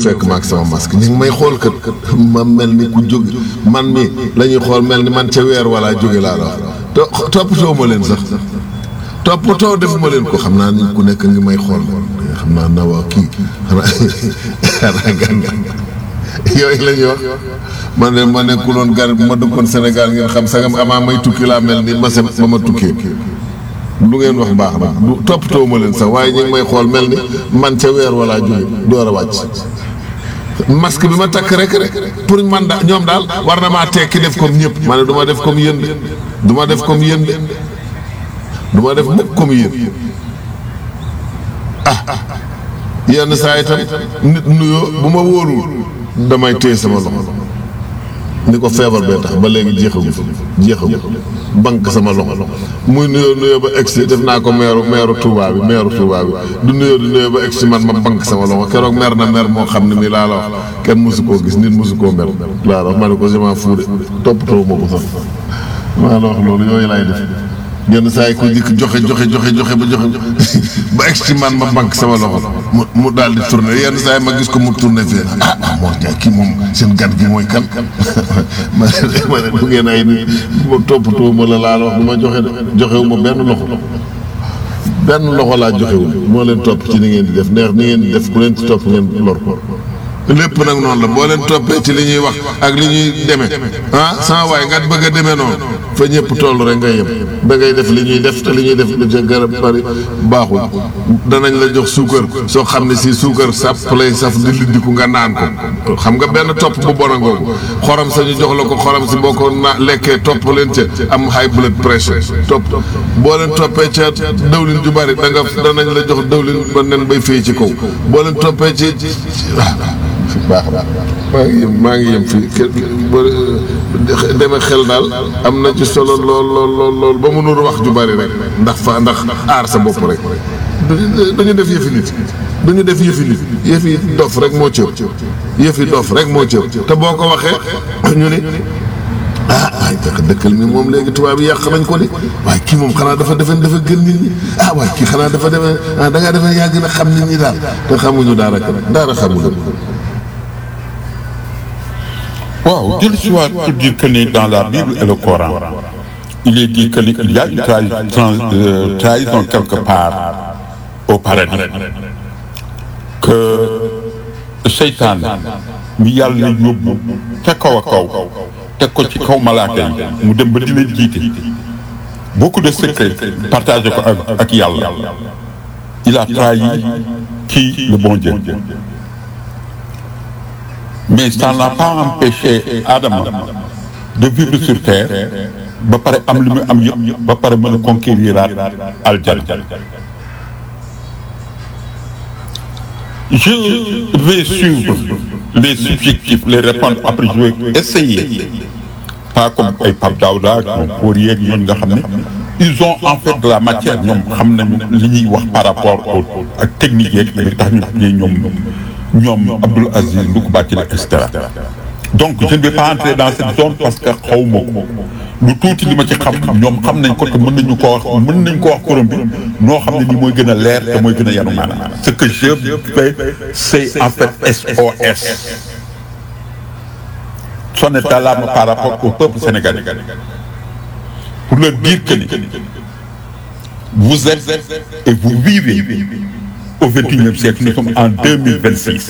fekk ma ak sama masque ñu ngi may xool kat ma mel ni ku jóg man mi la ñuy xool mel ni man ca weer wala jóge laa la wax toppatoo ma leen sax toppatoo defuma leen ko xam naa ni ku nekk ngi may xool xam naa na waa kii xanaa gan yooyu la ñuy wax man de ma nekkuloon gan bu ma dëkkoon Sénégal ngeen xam sagam amaa may tukki laa mel ni ma ma tukkee lu ngeen wax baax na du toppatoo ma leen sax waaye ñu ngi may xool mel ni man ca weer wala jóge door a wàcc masque bi ma takk rek pour man da ñoom daal war na maa tekki def comme ñëpp ma ne du ma def comme yéen de du ma def comme yéen de du ma def mukk comme yéen yenn saa itam nit nuyoo bu ma wóorul damay téye sama loxo ni ko feebar bee tax ba léegi jeexagu banque sama loxo muy nuyoo ba egsi def naa ko meeru Touba bi du nuyoo ba egsi man ma banque sama loxo keroog mer na mer moo xam ne mi laa la wax kenn mosu koo gis nit mosu koo mer laa la wax ma ne ko je m'en fous de toppatoo ma ko sax maa la wax loolu yooyu laay def yenn saa yi ko jikk joxe ba egsi man ma banque sama loxo mu daal di tourné yenn saa yi ma gis ko mu tourné fii moo jaay kii moom seen gan gi mooy kan ma ne du ngeen ay nit ma toppatoo ma la laa la wax du ma joxewu ma benn loxo laa joxewul moo leen topp ci ni ngeen di def neex ni ngeen di def ku leen ci topp ngeen lor ko lépp nag noonu la boo leen toppee ci li ñuy wax ak li ñuy demee sama waay nga bëgg a demee noonu fa ñëpp toll rek nga yem da ngay def li ñuy def te li ñuy def ca garab bari baaxul danañ la jox suukar soo xam ne si suukar sàpp lay saf di liddiku nga naan ko xam nga benn topp bu bon a ngoogu xorom sa ñu jox la ko xorom si boo ko lekkee topp leen ca am high blood pressure topp boo leen toppee ca dawlin ju bari danañ la jox dawlin ba nen bay fay ci kaw boo leen toppee ci baax maa ngi yem fii deme xel daal am na ci solo lool ba mënul wax ju bari rek ndax aar sa bopp rek dañu def yëfi nit yëfi dof rek moo cëw te boo ko waxee ñu ni waaye dëkkal mi moom léegi tubaab yi yàq nañ ko de waaye kii moom xanaa dafa gën nit ñi waaye kii xanaa dafa defe da ngaa defe yaa gën a xam nit ñi daal te xamuñu dara xamuñu. Wow, je suis pour dire que dans la Bible et le Coran, il est dit qu'il y a une trahison quelque part au paradis. Que Seytaan mi yàlla yóbbu ca kaw a kaw teg ko ci kaw malaaka yi mu dem ba di leen jiite beaucoup de secrets partagé ko ak yàlla. Il a trahi qui? Le bon Dieu. Mais ça n'a pas empêché Adam de vivre sur terre ba pare am li mu am yëpp ba pare mën a conquérir aljana. Je vais suivre les subjectifs, les répondre après je vais essayer pas comme ay Pape Daouda comme Fourier ak ñooñu nga xam ne ils ont en fait de la matière ñoom xam nañu li ñuy wax par rapport ak technique yeeg li tax ñu ñoom Abdoul Aziz Ndouk Bathily et cetera. Donc je ne vais pas entrer dans cette zone parce que xawma ko lu tuuti li ma ci xam ñoom xam nañ ko te mën nañ ko wax korom bi noo xam ne ni mooy gën a leer te mooy gën a yanu maanaam. Ce que je fais c'est en fait SOS sonner d'alarme par rapport au peuple sénégalais pour leur dire que vous êtes et vous vivez au XXIe siècle, nous sommes en 2026.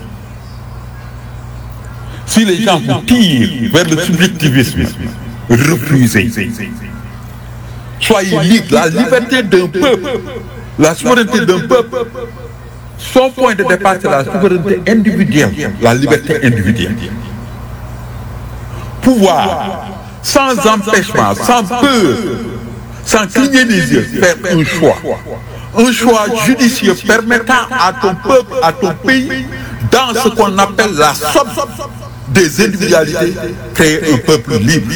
Si les gens vous tirent vers le subjectivisme, refusez. Soyez libres. La liberté d'un peuple, la souveraineté d'un peuple, son point de départ, c'est la souveraineté individuelle, la liberté individuelle. Pouvoir, sans empêchement, sans peur, sans cligner des yeux, faire un choix. Un choix judicieux permettant à ton peuple, à ton pays, dans ce qu'on appelle la somme des individualités, créer un peuple libre.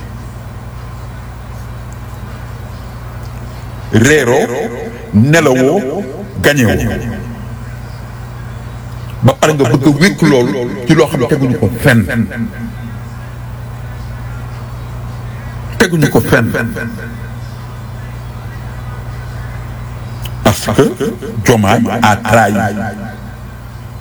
Réero, nelawoo, gañewoo. ba pare nga bëgg a wékk loolu ci loo xam ne teguñu ko fenn. teguñu ko fenn. Parce que Diomaye a trahi